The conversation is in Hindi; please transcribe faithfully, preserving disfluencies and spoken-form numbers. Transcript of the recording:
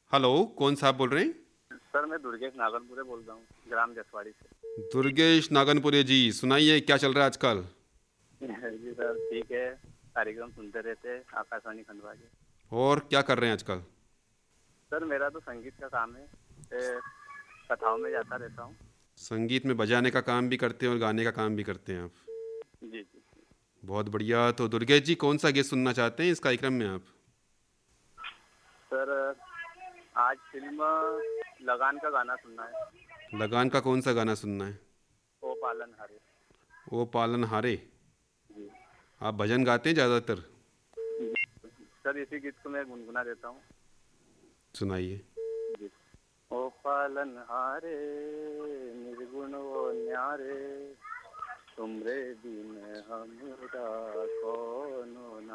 हेलो, कौन साहब बोल रहे हैं? सर मैं दुर्गेश नागरपुरे बोल रहा हूँ, ग्राम जसवाड़ी से। दुर्गेश नागनपुरे जी, सुनाइए क्या चल रहा है आजकल? जी सर, ठीक है। कार्यक्रम सुनते रहते हैं आकाशवाणी खंडवा के। और क्या कर रहे हैं आजकल? सर मेरा तो संगीत का काम है। ए, कथाओं में जाता रहता हूँ। संगीत में बजाने का काम भी करते हैं और गाने का काम भी करते हैं आप? जी जी। बहुत बढ़िया। तो दुर्गेश जी, कौन सा गीत सुनना चाहते हैं इस कार्यक्रम में आप? सर आज फिल्म लगान का गाना सुनना है। लगान का कौन सा गाना सुनना है? ओ पालन हारे। ओ पालन हारे। जी आप भजन गाते हैं ज़्यादातर? जी। सर इसी गीत को मैं गुनगुना देता हूँ। सुनाइए। जी। ओ पालन हारे, निर्गुण वो न्यारे, तुमरे बिन हमरा कोनो